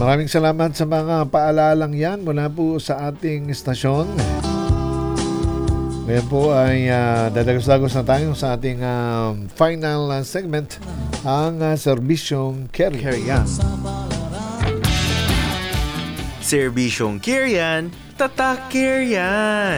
Maraming salamat sa mga paalalang yan mula po sa ating istasyon. Ngayon po ay dadagos-dagos na tayo sa ating final segment, ang serbisyong Keryan. Serbisyong Keryan, tatak Keryan.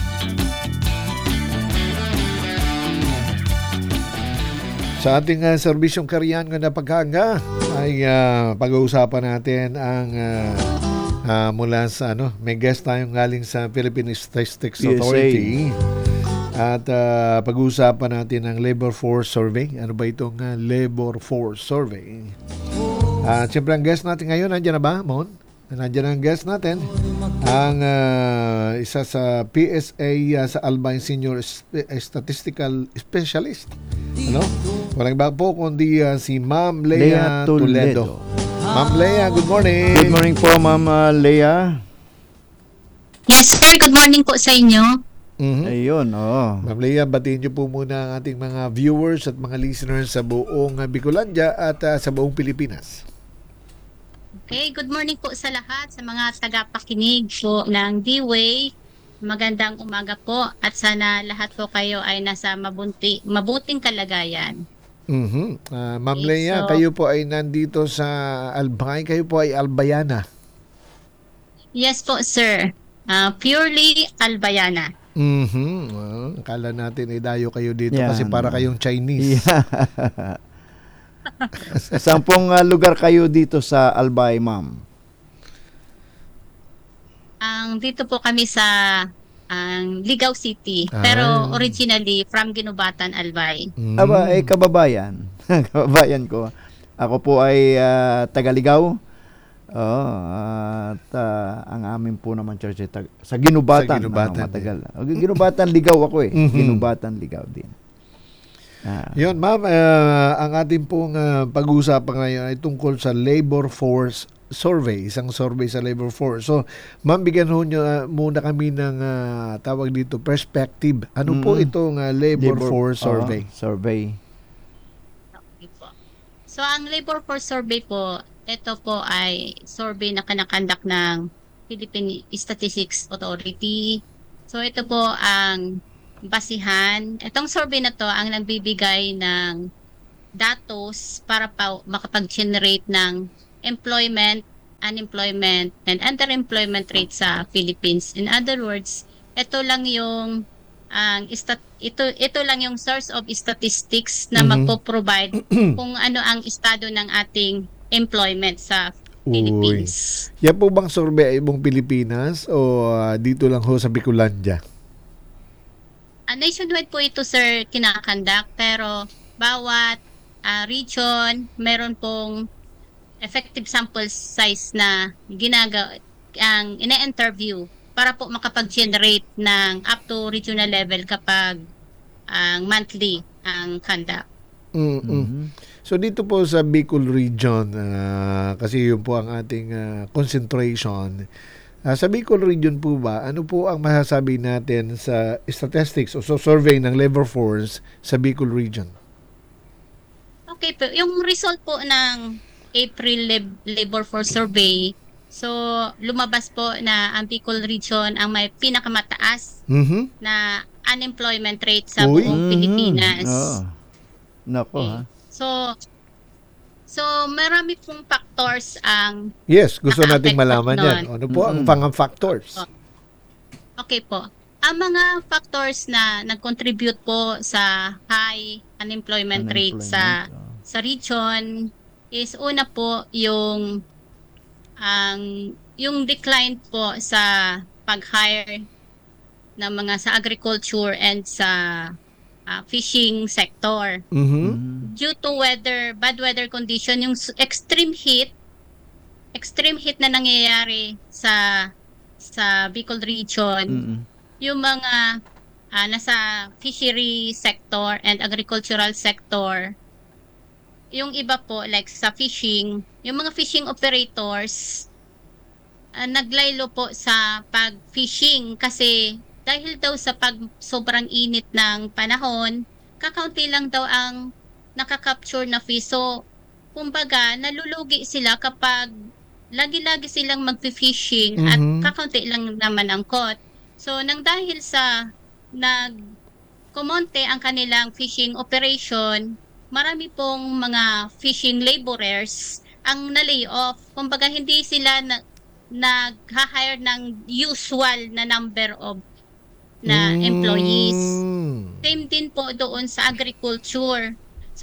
Sa ating serbisyong Keryan ngayong napagkanga ay pag-uusapan natin ang mula sa may guest tayong galing sa Philippine Statistics Authority. At pag-uusapan natin ang Labor Force Survey. Ano ba itong Labor Force Survey? At siyempre ang guest natin ngayon, nandiyan na ba, Mon? Nandiyan ang guest natin, ang isa sa PSA sa Albay Senior Statistical Specialist. Ano? Walang iba po kundi si Ma'am Lea Toledo. Ma'am Lea, good morning. Good morning po, Ma'am Lea. Yes, sir. Good morning po sa inyo. Ayun, oo. Ma'am Lea, batiin niyo po muna ang ating mga viewers at mga listeners sa buong Bicolandia at sa buong Pilipinas. Okay, good morning po sa lahat, sa mga tagapakinig po ng D-Way. Magandang umaga po at sana lahat po kayo ay nasa mabuting kalagayan. Ma'am Lea, kayo po ay nandito sa Albay, kayo po ay Albayana. Yes po, sir. Purely Albayana. Akala natin dayo kayo dito Yan. kasi para kayong Chinese. Yeah. Sampung lugar kayo dito sa Albay, Ma'am? Dito po kami sa Ligao City. Pero originally from Ginubatan, Albay. Aba, kababayan. Kababayan ko. Ako po ay taga-Ligaw. At ang amin po naman church ay sa Ginubatan. Sa Ginubatan. Matagal. Ginubatan, Ligaw ako eh. Ginubatan, Ligaw din. Yun, ma'am, ang ating pong pag-uusapan ngayon ay tungkol sa Labor Force Survey, isang survey sa Labor Force. So, ma'am, bigyan nyo muna kami ng tawag dito, perspective. Ano po itong Labor Force Survey? Survey. Okay po. So, ang Labor Force Survey po, ito po ay survey na kinakandak ng Philippine Statistics Authority. So, ito po ang basihan. Itong survey na to ang nagbibigay ng datos para pa makapag-generate ng employment, unemployment, and underemployment rate sa Philippines. In other words, ito lang yung ito lang yung source of statistics na magpo-provide kung ano ang estado ng ating employment sa Philippines. Yan po bang survey ay buong Pilipinas o dito lang ho sa Bicolandia? Nationwide po ito, sir, kinakandak, pero bawat region meron pong effective sample size na ang ina-interview para po makapag-generate ng up to regional level kapag ang monthly ang conduct. So dito po sa Bicol region, kasi yun po ang ating concentration. Sa Bicol region po ba, ano po ang masasabi natin sa statistics o survey ng labor force sa Bicol region? Okay po, yung result po ng April Labor Force Survey, so lumabas po na ang Bicol region ang may pinakamataas na unemployment rate sa buong Pilipinas. Nako, okay. So marami pong factors ang yes, gusto nating malaman yan. Ano po ang factors? Okay po. Ang mga factors na nag-contribute po sa high unemployment rate sa region is una po yung decline po sa pag-hire ng mga sa agriculture and sa fishing sector. Due to bad weather condition, yung extreme heat na nangyayari sa Bicol region, yung mga nasa fishery sector and agricultural sector, yung iba po like sa fishing, yung mga fishing operators naglaylo po sa pag-fishing kasi dahil daw sa sobrang init ng panahon, kakaunti lang daw ang nakakapture na fish. So, kumbaga, nalulugi sila kapag lagi-lagi silang magfi-fishing at Mhm. kakaunti lang naman ang caught. So nang dahil sa kumonte ang kanilang fishing operation, marami pong mga fishing laborers ang na-lay off. Kumbaga hindi sila nag-hire ng usual na number of na employees. Mm. Same din po doon sa agriculture.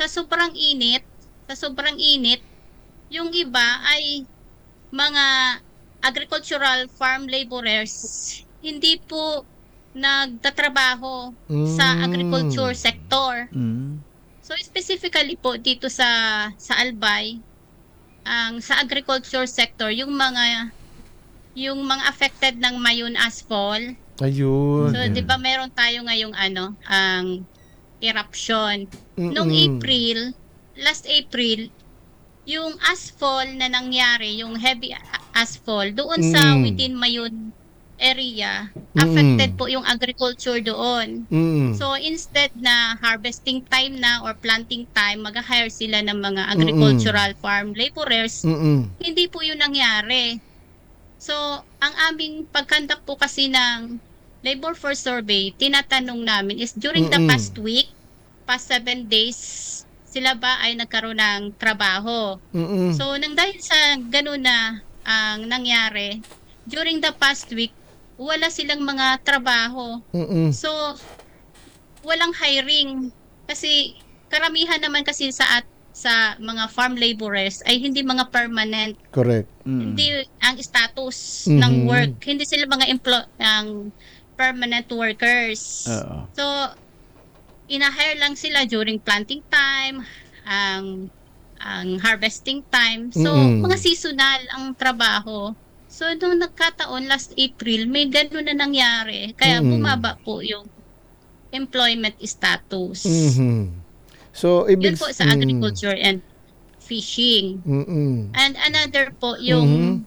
Sa sobrang init, yung iba ay mga agricultural farm laborers hindi po nagtatrabaho sa agriculture sector. Mm. So specifically po dito sa Albay, ang sa agriculture sector, yung mga affected ng Mayon Asphalt. Ayun. So 'di ba meron tayo ngayong ang eruption. Noong last April, yung asphalt na nangyari, yung heavy asphalt doon sa within Mayon area, affected po yung agriculture doon. So instead na harvesting time na or planting time, mag-hire sila ng mga agricultural farm laborers, hindi po yun nangyari. So ang aming pag-conduct po kasi ng labor force survey, tinatanong namin is during the past 7 days, sila ba ay nagkaroon ng trabaho? So nang dahil sa ganun na ang nangyari, during the past week, wala silang mga trabaho. So walang hiring kasi karamihan naman kasi sa mga farm laborers ay hindi mga permanent, Correct. hindi ang status ng work, hindi sila mga ang permanent workers. Oo. So ina-hire lang sila during planting time, ang harvesting time. So mga seasonal ang trabaho. So nung nagkataon last April, may gano'n na nangyari. Kaya bumaba po yung employment status. So, Yun po sa agriculture and fishing. And another po yung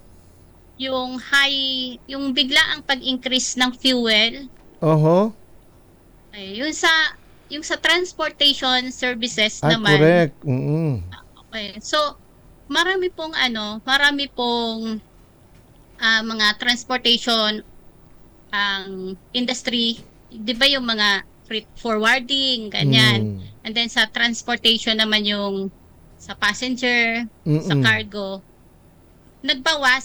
biglaang pag-increase ng fuel. Ay, yung sa transportation services naman. Correct. Okay. So marami pong mga transportation ang industry, 'di ba, yung mga freight forwarding ganyan. And then sa transportation naman yung sa passenger, sa cargo, nagbawas